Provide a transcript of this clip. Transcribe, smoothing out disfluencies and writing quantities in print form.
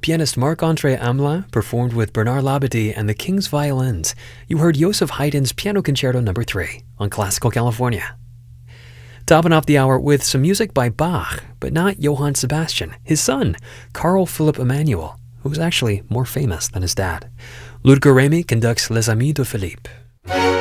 Pianist Marc-André Hamelin performed with Bernard Labadie and the King's Violins. You heard Joseph Haydn's Piano Concerto No. 3 on Classical California. Topping off the hour with some music by Bach, but not Johann Sebastian, his son, Carl Philipp Emanuel, who was actually more famous than his dad. Ludger Remy conducts Les Amis de Philippe.